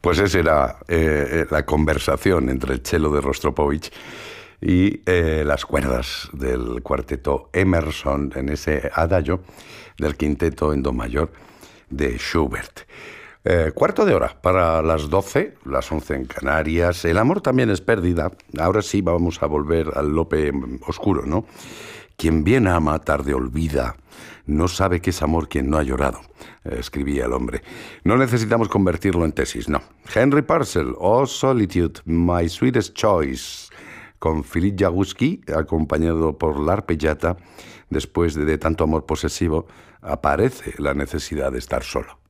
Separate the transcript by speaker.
Speaker 1: Pues esa era la conversación entre el cello de Rostropovich y las cuerdas del cuarteto Emerson en ese adagio del quinteto en do mayor de Schubert. Cuarto de hora para las 12, las 11 en Canarias. El amor también es pérdida. Ahora sí vamos a volver al Lope oscuro, ¿no? Quien bien ama, tarde olvida. No sabe qué es amor quien no ha llorado, escribía el hombre. No necesitamos convertirlo en tesis, no. Henry Purcell, Oh Solitude, My Sweetest Choice, con Philippe Jaguski, acompañado por l'arpeggiata. Después de tanto amor posesivo, aparece la necesidad de estar solo.